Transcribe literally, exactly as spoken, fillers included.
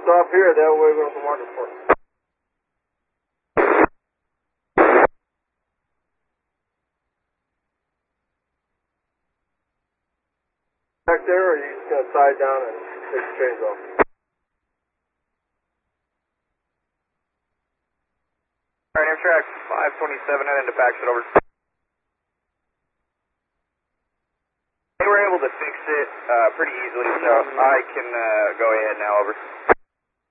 stop here, that way we don't have to mark it for it. Back there, or are you just going to tie it down and take the chains off? Alright, Amtrak five twenty-seven, head into Paxton, over. They were able to fix it uh, pretty easily, so I can uh, go ahead now, over.